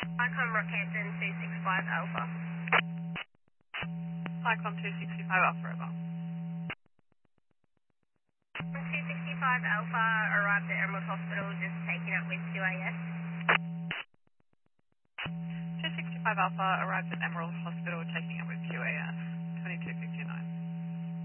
Icon Rockhampton 265 Alpha. Icon 265 Alpha over. 265 Alpha arrived at Emerald Hospital, just taking up with QAS. 265 Alpha arrives at Emerald Hospital taking up with QAS 2259.